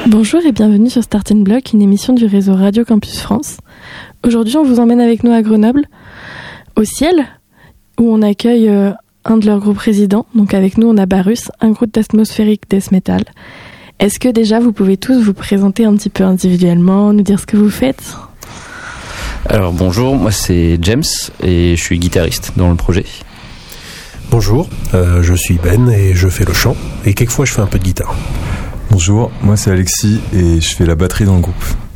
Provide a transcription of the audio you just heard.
Bonjour et bienvenue sur Starting Block, une émission du réseau Radio Campus France. Aujourd'hui, on vous emmène avec nous à Grenoble, au Ciel, où on accueille un de leurs groupes résidents. Donc avec nous, on a Barus, un groupe d'atmosphérique death metal. Est-ce que déjà, vous pouvez tous vous présenter un petit peu individuellement, nous dire ce que vous faites ? Alors bonjour, moi c'est James et je suis guitariste dans le projet. Bonjour, je suis Ben et je fais le chant et quelquefois je fais un peu de guitare. Bonjour, moi c'est Alexis et je fais la batterie dans le groupe.